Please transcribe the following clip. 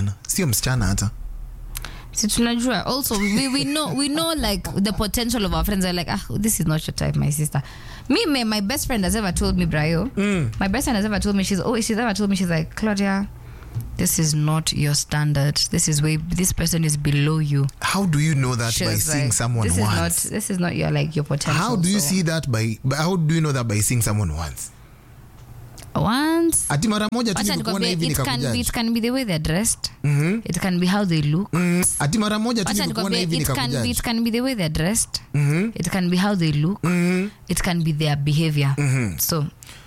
msichana. Sio msichana hata. Si tunajua. Also, we know like the potential of our friends. Are like, this is not your type, my sister. My best friend has ever told me, Brayo. My best friend has ever told me, she's ever told me, she's like, Claudia, this is not your standard. This is way, this person is below you. How do you know that by seeing someone once? This is not your potential. How do you see that how do you know that by seeing someone once? Ati mara moja tu nikuona hivi nikakujaji. It can be the way they're dressed. It can be how they look. Ati mara moja tu nikuona hivi nikakujaji. It can be the way they're dressed. It can be how they look. It can be their behavior. So